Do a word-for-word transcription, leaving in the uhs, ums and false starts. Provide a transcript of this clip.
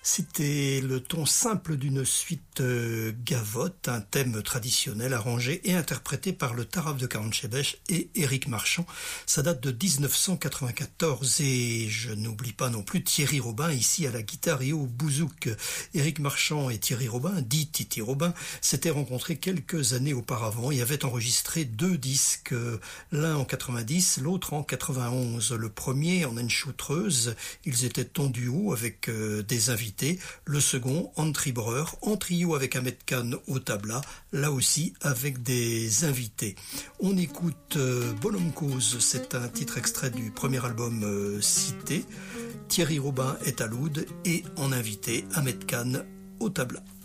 C'était le ton simple d'une suite euh, gavotte, un thème traditionnel arrangé et interprété par le Tarab de Karamanchébech et Éric Marchand. Ça date de dix-neuf cent quatre-vingt-quatorze et je n'oublie pas non plus Thierry Robin ici à la guitare et au bouzouk. Éric Marchand et Thierry Robin, dit Titi Robin, s'étaient rencontrés quelques années auparavant et avaient enregistré deux disques, l'un en quatre-vingt-dix, l'autre en quatre-vingt-onze. Le premier en enchoutreuse, ils étaient en duo avec euh, des invités. Le second en tribreur, en trio avec Ahmed Khan au tabla, là aussi avec des invités. On écoute euh, Bonhomme Cause, c'est un titre extrait du premier album euh, cité. Thierry Robin est à l'oud et en invité Ahmed Khan au tabla.